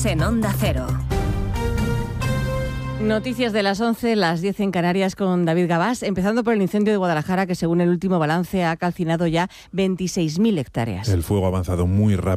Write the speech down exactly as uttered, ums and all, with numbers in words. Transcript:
en Onda Cero. Noticias de las once, las diez en Canarias con David Gabás, empezando por el incendio de Guadalajara que según el último balance ha calcinado ya veintiséis mil hectáreas. El fuego ha avanzado muy rápido